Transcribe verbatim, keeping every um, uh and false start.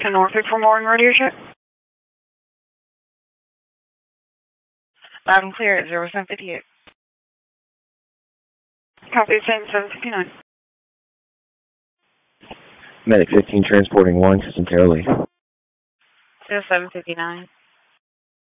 To Norfolk for morning radio check. Loud and clear at zero seven fifty-eight. Copy seven fifty-nine. Medic fifteen transporting one, Centerra. zero seven fifty-nine.